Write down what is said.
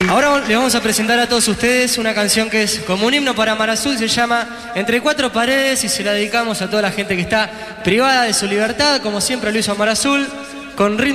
Ahora les vamos a presentar a todos ustedes una canción que es como un himno para Mar Azul, se llama Entre Cuatro Paredes y se la dedicamos a toda la gente que está privada de su libertad, como siempre lo hizo Mar Azul, con ritmo